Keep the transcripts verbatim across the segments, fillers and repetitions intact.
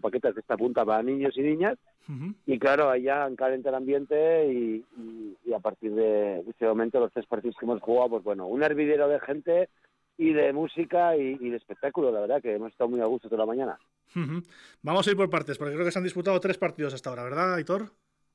paquetes de esta punta para niños y niñas, uh-huh. y claro, allá calienta el ambiente y, y, y a partir de este momento los tres partidos que hemos jugado, pues bueno, un hervidero de gente y de música y, y de espectáculo, la verdad que hemos estado muy a gusto toda la mañana. Uh-huh. Vamos a ir por partes, porque creo que se han disputado tres partidos hasta ahora, ¿verdad, Aitor?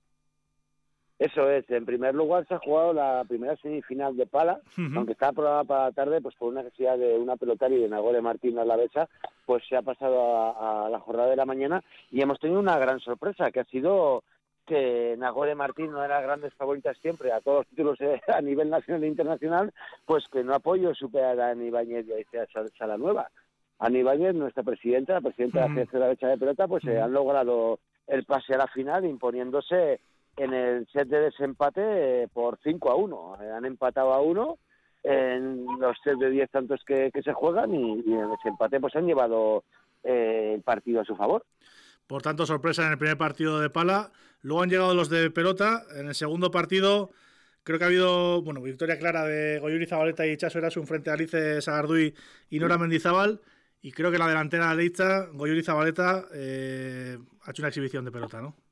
Eso es, en primer lugar se ha jugado la primera semifinal de pala, uh-huh. aunque estaba programada para la tarde, pues por una necesidad de una pelotaria y de Nagore Martín Alavesa, pues se ha pasado a, a la jornada de la mañana y hemos tenido una gran sorpresa, que ha sido que Nagore Martín, una de las grandes favoritas siempre a todos los títulos eh, a nivel nacional e internacional, pues que no ha podido superar a Ani Ibáñez y a Salanueva. Ani Ibáñez, nuestra presidenta, la presidenta uh-huh. de la Federación de la Derecha de Pelota, pues uh-huh. eh, han logrado el pase a la final imponiéndose en el set de desempate eh, por cinco a uno. Eh, han empatado a uno en los sets de diez tantos que, que se juegan y, y en el desempate pues han llevado eh, el partido a su favor. Por tanto, sorpresa en el primer partido de pala. Luego han llegado los de pelota. En el segundo partido creo que ha habido, bueno, victoria clara de Goyuri Zabaleta y Chaso Erasun frente a Alice Sagarduy y Nora Mendizábal. Y creo que la delantera derecha, Goyuri Zabaleta, eh, ha hecho una exhibición de pelota, ¿no?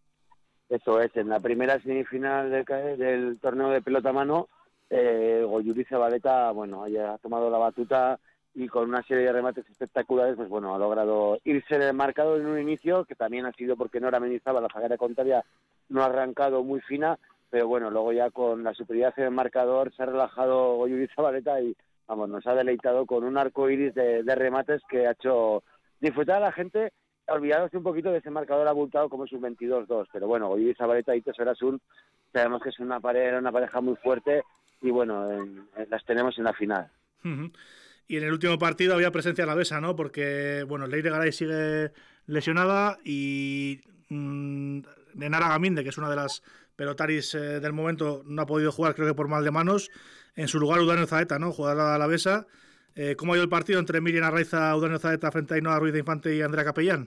Eso es, en la primera semifinal del, del torneo de pelota a mano, eh, Goyuri Zabaleta, bueno, ha tomado la batuta y con una serie de remates espectaculares, pues bueno, ha logrado irse en el marcador en un inicio, que también ha sido porque Nora Mendizábal, la zaguera contraria, no ha arrancado muy fina, pero bueno, luego ya con la superioridad en el marcador se ha relajado Goyuri Zabaleta y, vamos, nos ha deleitado con un arco iris de, de remates que ha hecho disfrutar a la gente, olvidándose un poquito de ese marcador abultado como es un veintidós dos, pero bueno, Goyuri Zabaleta y Chaso Erasun sabemos que es una pareja, una pareja muy fuerte y bueno, en, en, las tenemos en la final. Uh-huh. Y en el último partido había presencia alavesa, ¿no? Porque, bueno, Leire Garay sigue lesionada y mmm, Nenara Gaminde, que es una de las pelotaris eh, del momento, no ha podido jugar, creo que por mal de manos. En su lugar, Udanio Zaeta, ¿no? Jugadora alavesa. Eh, ¿Cómo ha ido el partido entre Miriam Arraiza, Udanio Zaeta frente a Ainhoa Ruiz de Infante y Andrea Capellán?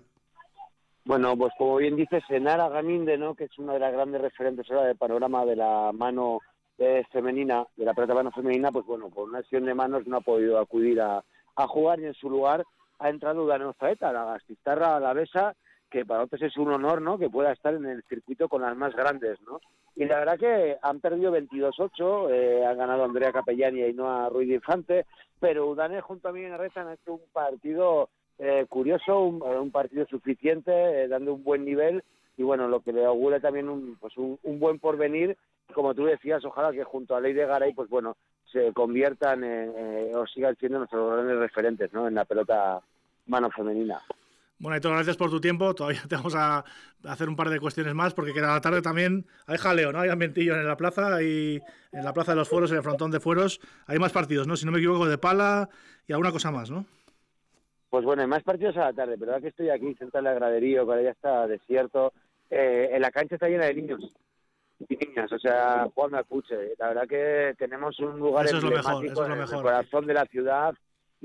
Bueno, pues como bien dices, Nenara Gaminde, ¿no? Que es una de las grandes referentes ahora del panorama de la mano eh, femenina, de la pelota mano femenina, pues bueno, por una lesión de manos no ha podido acudir a, a jugar y en su lugar ha entrado Udanio Zaeta, la gastistarra alavesa, que para nosotros es un honor, ¿no? Que pueda estar en el circuito con las más grandes, ¿no? Y la verdad que han perdido veintidós ocho, eh, han ganado Andrea Capellán y Ainhoa Ruiz de Infante, pero Udanio junto a Miriam Arraiza han hecho un partido eh, curioso, un, un partido suficiente, eh, dando un buen nivel y bueno, lo que le augura también un, pues un, un buen porvenir, como tú decías, ojalá que junto a Leire Garay, pues bueno, se conviertan en, eh, o sigan siendo nuestros grandes referentes, ¿no? En la pelota mano femenina. Bueno, Aitor, gracias por tu tiempo. Todavía te vamos a hacer un par de cuestiones más porque queda la tarde también. Hay jaleo, ¿no? Hay ambientillo en la plaza y en la plaza de los Fueros, en el frontón de Fueros. Hay más partidos, ¿no? Si no me equivoco, de pala y alguna cosa más, ¿no? Pues bueno, hay más partidos a la tarde, pero ahora que estoy aquí sentado en el graderío, que ahora ya está desierto, eh, en la cancha está llena de niños y niñas, o sea, Juan Acuche. La verdad que tenemos un lugar eso emblemático es lo mejor, eso es lo en mejor. el corazón de la ciudad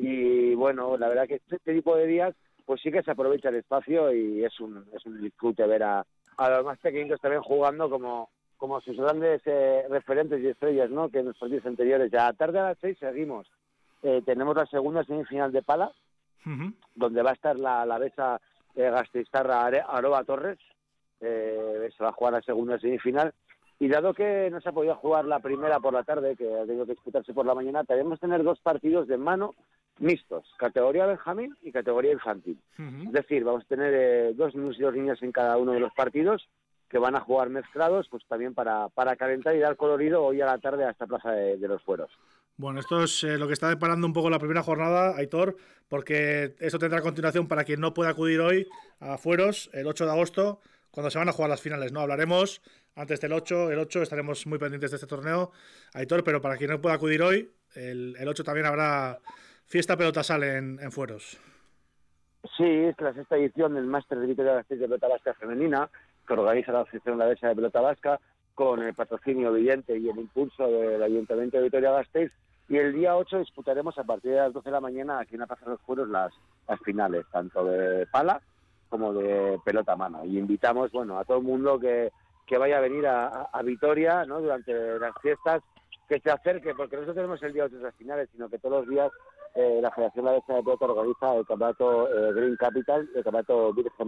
y bueno, la verdad que este tipo de días pues sí que se aprovecha el espacio y es un es un disfrute ver a, a los más pequeños también jugando como como sus grandes eh, referentes y estrellas, ¿no? Que en los partidos anteriores. Ya tarde a las seis seguimos. Eh, tenemos la segunda semifinal de pala, uh-huh. donde va a estar la alavesa eh, gastistarra Aroa Torres. Eh, se va a jugar la segunda semifinal. Y dado que no se ha podido jugar la primera por la tarde, que ha tenido que disputarse por la mañana, debemos tener dos partidos de mano mixtos, categoría Benjamín y categoría infantil. Uh-huh. Es decir, vamos a tener eh, dos niños y dos niñas en cada uno de los partidos que van a jugar mezclados, pues también para, para calentar y dar colorido hoy a la tarde a esta plaza de, de los Fueros. Bueno, esto es eh, lo que está deparando un poco la primera jornada, Aitor, porque eso tendrá continuación para quien no pueda acudir hoy a Fueros el ocho de agosto, cuando se van a jugar las finales, ¿no? Hablaremos antes del ocho, el ocho estaremos muy pendientes de este torneo, Aitor, pero para quien no pueda acudir hoy, el, el ocho también habrá fiesta pelotasal en, en Fueros. Sí, es la sexta edición del Máster de Vitoria-Gasteiz de Pelota Vasca Femenina, que organiza la Asociación Alavesa de Pelota Vasca, con el patrocinio evidente y el impulso del Ayuntamiento de Vitoria-Gasteiz, y el día ocho disputaremos a partir de las doce de la mañana aquí en la Plaza de los Fueros las, las finales, tanto de pala como de pelota a mano. Y invitamos, bueno, a todo el mundo que, que vaya a venir a, a, a Vitoria, ¿no? Durante las fiestas, que se acerque, porque no solo tenemos el día ocho las finales, sino que todos los días eh, la Federación Alavesa de Pelota organiza el campeonato eh, Green Capital, el campeonato Virgen